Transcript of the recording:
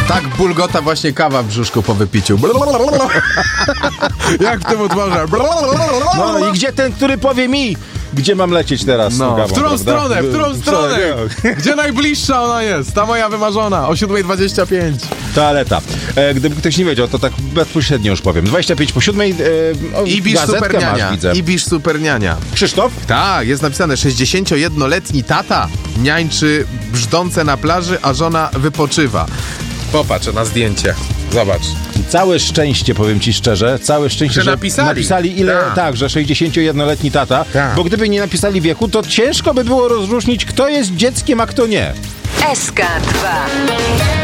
Tak bulgota właśnie kawa w brzuszku po wypiciu. Jak w tym utworze. No i gdzie ten, który powie mi, gdzie mam lecieć teraz? No, kawą, w którą stronę? Gdzie najbliższa ona jest? Ta moja wymarzona, o 7:25. Toaleta. Gdyby ktoś nie wiedział, to tak bezpośrednio już powiem. 25:07. Ibisz Superniania. Ibisz Superniania. Krzysztof? Tak, jest napisane 61-letni tata niańczy brzdące na plaży, a żona wypoczywa. Popatrz na zdjęcie. Zobacz. Całe szczęście, powiem ci szczerze, że napisali ile, tak, że 61-letni tata, bo gdyby nie napisali wieku, to ciężko by było rozróżnić, kto jest dzieckiem, a kto nie. SK2